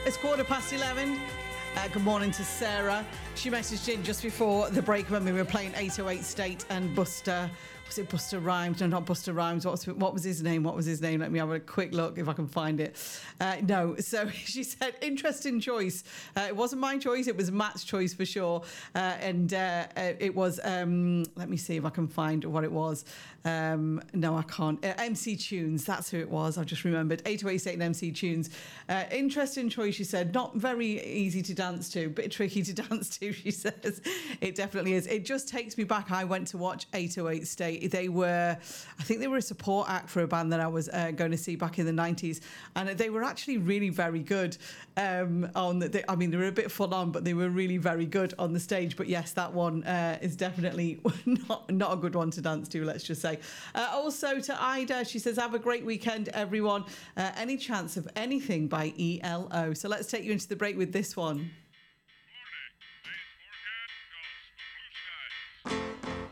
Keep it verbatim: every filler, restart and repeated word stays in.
It's quarter past eleven. Uh, good morning to Sarah. She messaged in just before the break when we were playing eight oh eight State and Buster. Was it Buster Rhymes? No, not Buster Rhymes. What was, what was his name? What was his name? Let me have a quick look if I can find it. Uh, no. So she said, interesting choice. Uh, it wasn't my choice. It was Matt's choice for sure. Uh, and uh, it was, um, let me see if I can find what it was. Um, no, I can't. Uh, M C Tunes. That's who it was. I've just remembered. eight oh eight State and M C Tunes. Uh, interesting choice, she said. Not very easy to dance to. Bit tricky to dance to, she says. It definitely is. It just takes me back. I went to watch eight oh eight State. They were, I think they were a support act for a band that I was uh, going to see back in the nineties, and they were actually really very good. Um, on the, they, I mean, they were a bit full on, but they were really very good on the stage. But yes, that one uh, is definitely not not a good one to dance to. Let's just say. Uh, also to Ida, she says, "Have a great weekend, everyone. Uh, any chance of anything by E L O?" So let's take you into the break with this one.